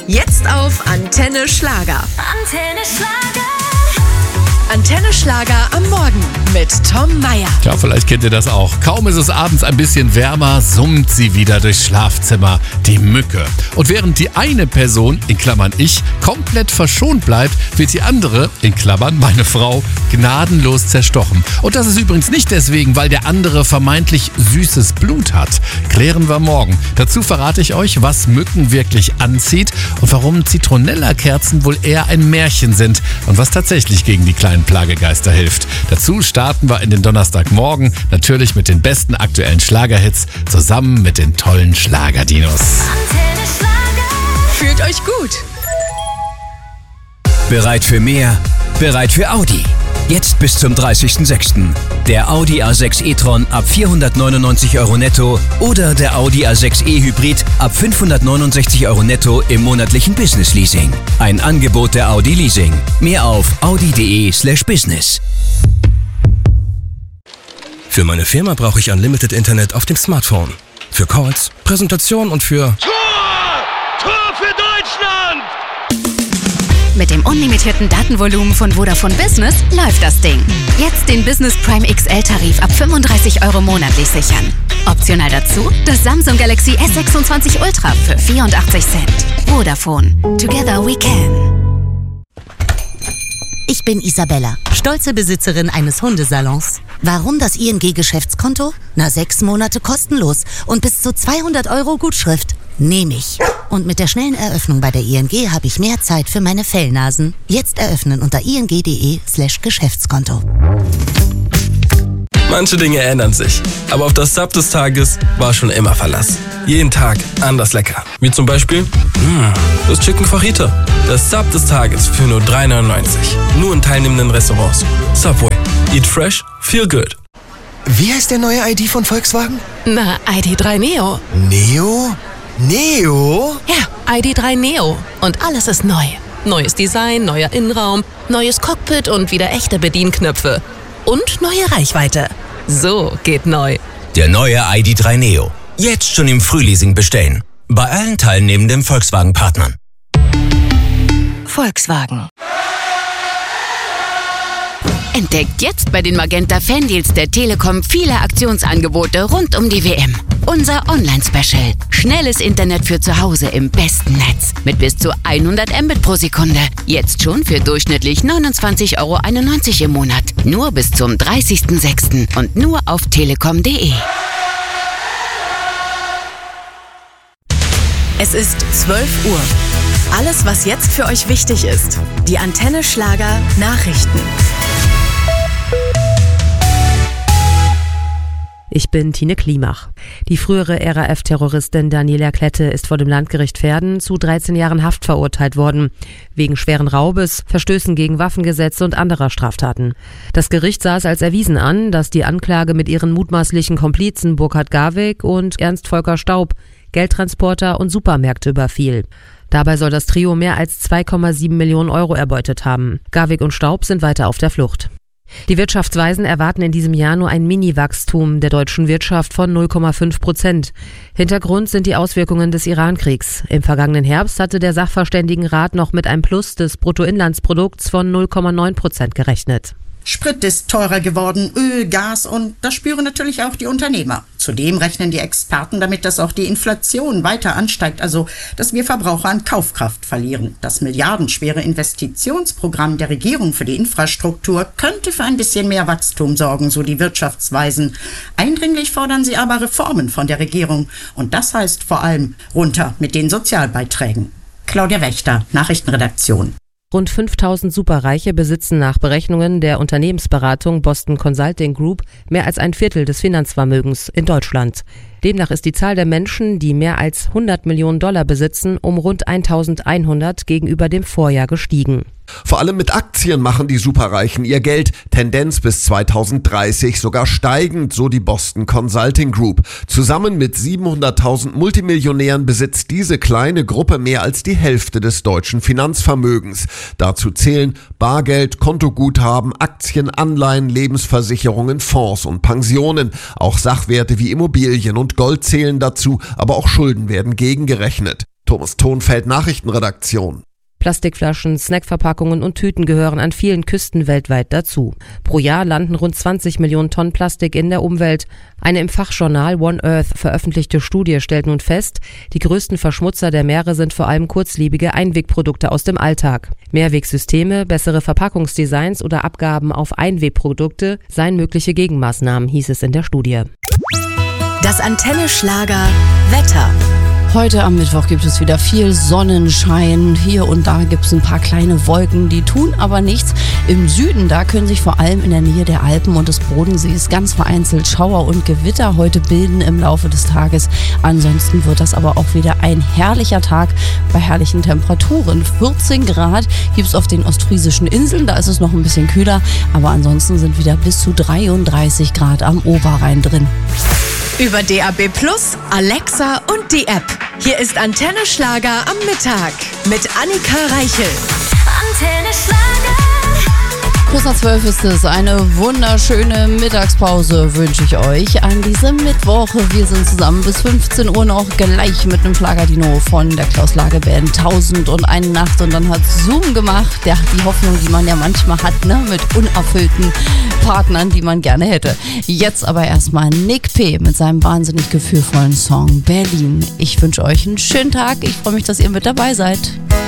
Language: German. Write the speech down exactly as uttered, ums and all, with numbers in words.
Jetzt auf Antenne Schlager. Antenne Schlager. Antenne Schlager am Morgen mit Tom Meyer. Ja, vielleicht kennt ihr das auch. Kaum ist es abends ein bisschen wärmer, summt sie wieder durchs Schlafzimmer, die Mücke. Und während die eine Person, in Klammern ich, komplett verschont bleibt, wird die andere, in Klammern meine Frau, gnadenlos zerstochen. Und das ist übrigens nicht deswegen, weil der andere vermeintlich süßes Blut hat. Klären wir morgen. Dazu verrate ich euch, was Mücken wirklich anzieht und warum Zitronella-Kerzen wohl eher ein Märchen sind und was tatsächlich gegen die kleinen Plagegeister hilft. Dazu starten wir in den Donnerstagmorgen natürlich mit den besten aktuellen Schlagerhits zusammen mit den tollen Schlagerdinos. Antenne Schlager. Fühlt euch gut. Bereit für mehr? Bereit für Audi. Jetzt bis zum dreißigsten sechsten Der Audi A sechs e-tron ab vierhundertneunundneunzig Euro netto oder der Audi A sechs e Hybrid ab fünfhundertneunundsechzig Euro netto im monatlichen Business Leasing. Ein Angebot der Audi Leasing. Mehr auf audi.de slash business. Für meine Firma brauche ich Unlimited Internet auf dem Smartphone. Für Calls, Präsentationen und für... Tor! Tor für Deutschland! Mit dem unlimitierten Datenvolumen von Vodafone Business läuft das Ding. Jetzt den Business Prime X L-Tarif ab fünfunddreißig Euro monatlich sichern. Optional dazu das Samsung Galaxy S sechsundzwanzig Ultra für vierundachtzig Cent. Vodafone. Together we can. Ich bin Isabella, stolze Besitzerin eines Hundesalons. Warum das I N G-Geschäftskonto? Na, sechs Monate kostenlos und bis zu zweihundert Euro Gutschrift. Nehme ich. Und mit der schnellen Eröffnung bei der I N G habe ich mehr Zeit für meine Fellnasen. Jetzt eröffnen unter ing.de slash Geschäftskonto. Manche Dinge ändern sich, aber auf das Sub des Tages war schon immer Verlass. Jeden Tag anders lecker. Wie zum Beispiel mh, das Chicken Fajita. Das Sub des Tages für nur drei neunundneunzig. Nur in teilnehmenden Restaurants. Subway. Eat fresh, feel good. Wie heißt der neue I D von Volkswagen? Na, I D drei Neo. Neo? Neo? Ja, I D drei Neo. Und alles ist neu. Neues Design, neuer Innenraum, neues Cockpit und wieder echte Bedienknöpfe. Und neue Reichweite. So geht neu. Der neue I D drei Neo. Jetzt schon im Frühleasing bestellen. Bei allen teilnehmenden Volkswagen-Partnern. Volkswagen. Entdeckt jetzt bei den Magenta Fandeals der Telekom viele Aktionsangebote rund um die W M. Unser Online-Special. Schnelles Internet für zu Hause im besten Netz. Mit bis zu hundert Mbit pro Sekunde. Jetzt schon für durchschnittlich neunundzwanzig Euro einundneunzig im Monat. Nur bis zum dreißigsten sechsten und nur auf telekom punkt de. Es ist zwölf Uhr. Alles, was jetzt für euch wichtig ist. Die Antenne Schlager Nachrichten. Ich bin Tine Klimach. Die frühere R A F-Terroristin Daniela Klette ist vor dem Landgericht Verden zu dreizehn Jahren Haft verurteilt worden, wegen schweren Raubes, Verstößen gegen Waffengesetze und anderer Straftaten. Das Gericht sah es als erwiesen an, dass die Anklage mit ihren mutmaßlichen Komplizen Burkhard Garwig und Ernst Volker Staub Geldtransporter und Supermärkte überfiel. Dabei soll das Trio mehr als zwei Komma sieben Millionen Euro erbeutet haben. Garwig und Staub sind weiter auf der Flucht. Die Wirtschaftsweisen erwarten in diesem Jahr nur ein Mini-Wachstum der deutschen Wirtschaft von null Komma fünf Prozent. Hintergrund sind die Auswirkungen des Iran-Kriegs. Im vergangenen Herbst hatte der Sachverständigenrat noch mit einem Plus des Bruttoinlandsprodukts von null Komma neun Prozent gerechnet. Sprit ist teurer geworden, Öl, Gas und das spüren natürlich auch die Unternehmer. Zudem rechnen die Experten damit, dass auch die Inflation weiter ansteigt, also dass wir Verbraucher an Kaufkraft verlieren. Das milliardenschwere Investitionsprogramm der Regierung für die Infrastruktur könnte für ein bisschen mehr Wachstum sorgen, so die Wirtschaftsweisen. Eindringlich fordern sie aber Reformen von der Regierung und das heißt vor allem runter mit den Sozialbeiträgen. Claudia Wächter, Nachrichtenredaktion. Rund fünftausend Superreiche besitzen nach Berechnungen der Unternehmensberatung Boston Consulting Group mehr als ein Viertel des Finanzvermögens in Deutschland. Demnach ist die Zahl der Menschen, die mehr als hundert Millionen Dollar besitzen, um rund eintausendeinhundert gegenüber dem Vorjahr gestiegen. Vor allem mit Aktien machen die Superreichen ihr Geld. Tendenz bis zweitausenddreißig sogar steigend, so die Boston Consulting Group. Zusammen mit siebenhunderttausend Multimillionären besitzt diese kleine Gruppe mehr als die Hälfte des deutschen Finanzvermögens. Dazu zählen Bargeld, Kontoguthaben, Aktien, Anleihen, Lebensversicherungen, Fonds und Pensionen. Auch Sachwerte wie Immobilien und Gold zählen dazu, aber auch Schulden werden gegengerechnet. Thomas Thonfeld, Nachrichtenredaktion. Plastikflaschen, Snackverpackungen und Tüten gehören an vielen Küsten weltweit dazu. Pro Jahr landen rund zwanzig Millionen Tonnen Plastik in der Umwelt. Eine im Fachjournal One Earth veröffentlichte Studie stellt nun fest, die größten Verschmutzer der Meere sind vor allem kurzlebige Einwegprodukte aus dem Alltag. Mehrwegsysteme, bessere Verpackungsdesigns oder Abgaben auf Einwegprodukte seien mögliche Gegenmaßnahmen, hieß es in der Studie. Das Antenne Schlager Wetter. Heute am Mittwoch gibt es wieder viel Sonnenschein. Hier und da gibt es ein paar kleine Wolken, die tun aber nichts. Im Süden, da können sich vor allem in der Nähe der Alpen und des Bodensees ganz vereinzelt Schauer und Gewitter heute bilden im Laufe des Tages. Ansonsten wird das aber auch wieder ein herrlicher Tag bei herrlichen Temperaturen. vierzehn Grad gibt es auf den ostfriesischen Inseln, da ist es noch ein bisschen kühler. Aber ansonsten sind wieder bis zu dreiunddreißig Grad am Oberrhein drin. Über D A B Plus, Alexa und die App. Hier ist Antenne Schlager am Mittag mit Annika Reichel. Antenne Schlager. Kurz nach zwölf ist es. Eine wunderschöne Mittagspause wünsche ich euch an diesem Mittwoch. Wir sind zusammen bis fünfzehn Uhr noch gleich mit einem Schlagerdino von der Klaus Lage Band tausend und eine Nacht. Und dann hat Zoom gemacht. Ja, die Hoffnung, die man ja manchmal hat, ne, mit unerfüllten Partnern, die man gerne hätte. Jetzt aber erstmal Nick P. mit seinem wahnsinnig gefühlvollen Song Berlin. Ich wünsche euch einen schönen Tag. Ich freue mich, dass ihr mit dabei seid.